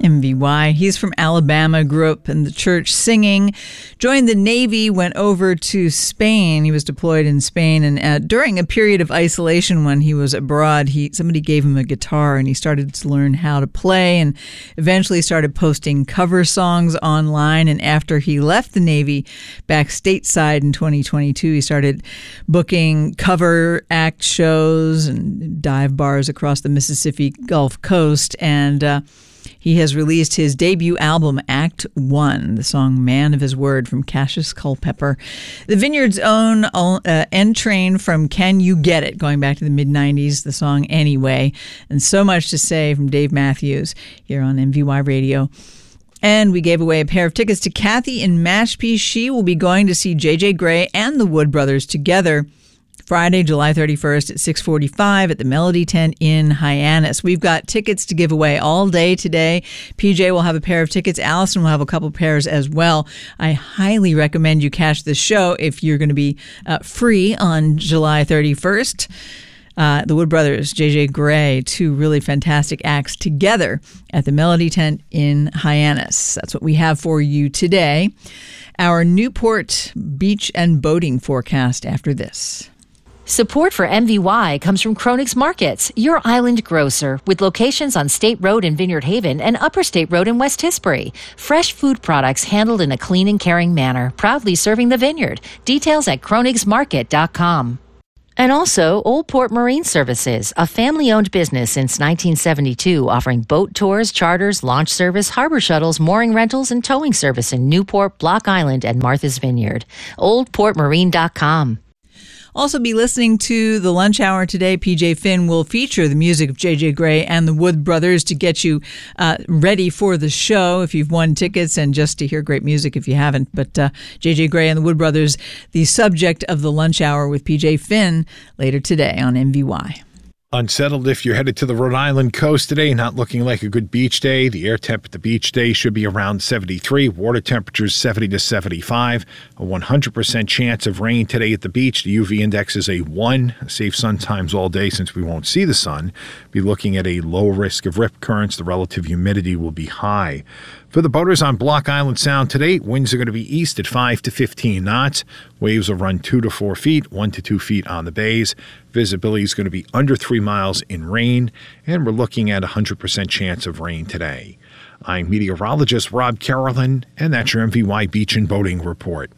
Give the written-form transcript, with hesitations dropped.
MVY. He's from Alabama, grew up in the church singing, joined the Navy, went over to Spain. He was deployed in Spain, and during a period of isolation when he was abroad, somebody gave him a guitar, and he started to learn how to play, and eventually started posting cover songs online. And after he left the Navy back stateside in 2022, he started booking cover act shows and dive bars across the Mississippi Gulf Coast, and he has released his debut album, Act One, the song Man of His Word from Cassius Culpepper. The Vineyard's own N Train from Can You Get It, going back to the mid-90s, the song Anyway, and So Much to Say from Dave Matthews here on MVY Radio. And we gave away a pair of tickets to Kathy in Mashpee. She will be going to see J.J. Grey and the Wood Brothers together Friday, July 31st at 6:45 at the Melody Tent in Hyannis. We've got tickets to give away all day today. PJ will have a pair of tickets. Allison will have a couple pairs as well. I highly recommend you catch the show if you're going to be free on July 31st. The Wood Brothers, J.J. Grey, two really fantastic acts together at the Melody Tent in Hyannis. That's what we have for you today. Our Newport beach and boating forecast after this. Support for MVY comes from Kronig's Markets, your island grocer, with locations on State Road in Vineyard Haven and Upper State Road in West Tisbury. Fresh food products handled in a clean and caring manner, proudly serving the vineyard. Details at kronigsmarket.com. And also, Old Port Marine Services, a family-owned business since 1972, offering boat tours, charters, launch service, harbor shuttles, mooring rentals, and towing service in Newport, Block Island, and Martha's Vineyard. OldPortMarine.com. Also be listening to the lunch hour today. PJ Finn will feature the music of J.J. Grey and the Wood Brothers to get you ready for the show if you've won tickets, and just to hear great music if you haven't. But J.J. Grey and the Wood Brothers, the subject of the lunch hour with PJ Finn later today on MVY. Unsettled if you're headed to the Rhode Island coast today. Not looking like a good beach day. The air temp at the beach day should be around 73. Water temperatures 70 to 75. A 100% chance of rain today at the beach. The UV index is a 1. Safe sun times all day since we won't see the sun. Be looking at a low risk of rip currents. The relative humidity will be high. For the boaters on Block Island Sound today, winds are going to be east at 5 to 15 knots. Waves will run 2 to 4 feet, 1 to 2 feet on the bays. Visibility is going to be under 3 miles in rain, and we're looking at a 100% chance of rain today. I'm meteorologist Rob Carolyn, and that's your MVY Beach and Boating Report.